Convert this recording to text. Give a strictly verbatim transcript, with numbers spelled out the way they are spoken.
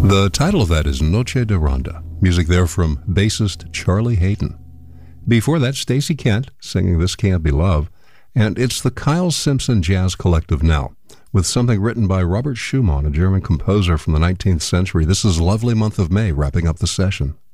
The title of that is Noche de Ronda. Music there from bassist Charlie Hayden. Before that, Stacey Kent singing This Can't Be Love. And it's the Kyle Simpson Jazz Collective now, with something written by Robert Schumann, a German composer from the nineteenth century. This is Lovely Month of May, wrapping up the session.